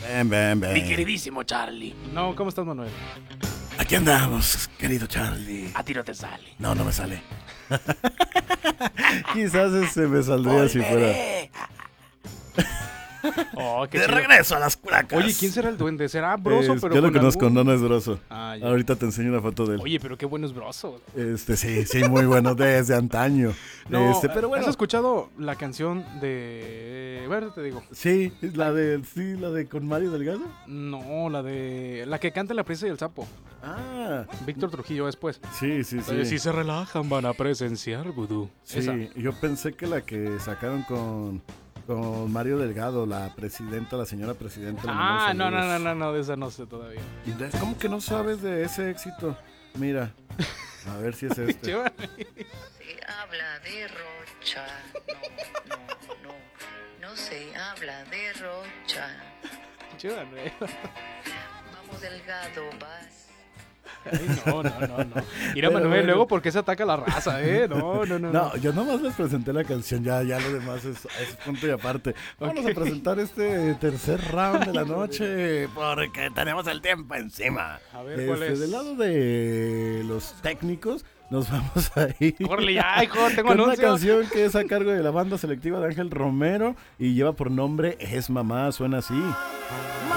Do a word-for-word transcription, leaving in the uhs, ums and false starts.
Ven, ven, ven. Mi queridísimo Charlie. No, ¿cómo estás, Manuel? Aquí andamos, querido Charlie. A ti no te sale. No, no me sale. Quizás ese me saldría si fuera. Volveré. Oh, qué De chido. regreso a las curacas. Oye, ¿quién será el duende? ¿Será Broso? Es- pero yo lo con conozco, algún- no, no es Broso. Ah, ya. Ahorita te enseño una foto de él. Oye, pero qué bueno es Broso. Este, sí, sí, muy bueno, desde antaño. No, este, pero bueno. ¿has escuchado la canción de... Bueno, te digo. Sí, la de, sí, la de con Mario Delgado. No, la de... La que canta La Prisa y el Sapo. Ah, Víctor Trujillo después. sí, sí, sí. Eh, si se relajan van a presenciar vudú. Sí, Esa. yo pensé que la que sacaron con, con Mario Delgado, la presidenta, la señora presidenta. le mandamos Ah, no, no, no, saludos. no, no, de esa no sé todavía. ¿Y de- ¿Cómo que no sabes de ese éxito? Mira, a ver si es este. Chiva. Se habla de Rocha, no, no, no, no se habla de Rocha. Chiva, güey. Vamos Delgado, vas. Ay, no, no, no, no. Mira, Manuel, bueno. luego, ¿por qué se ataca la raza, eh? No, no, no. No, yo nomás les presenté la canción, ya, ya lo demás es, es punto y aparte. Vamos Ok. a presentar este tercer round de la noche porque tenemos el tiempo encima. A ver, ¿cuál Este, es? Del lado de los técnicos, nos vamos a ir Órale, ya, hijo, tengo con una anuncio. canción que es a cargo de la banda selectiva de Ángel Romero y lleva por nombre Es Mamá, suena así.